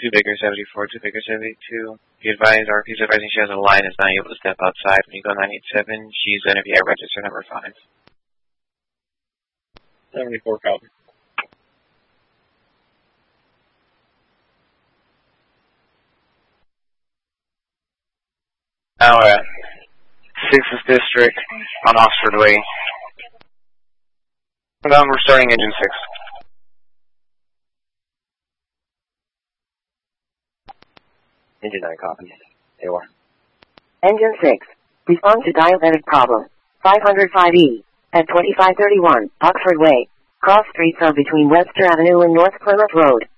2 Baker 74, 2 Baker 72. Be advised, RP's advising she has a line, is not able to step outside. When you go 987, she's going to be at register number 5. 74 copy. Now at 6th District on Oxford Way. We're starting engine 6. Engine 9 copies. AOR. Engine 6. Respond to diabetic problem. 505E. At 2531, Oxford Way. Cross streets are between Webster Avenue and North Plymouth Road.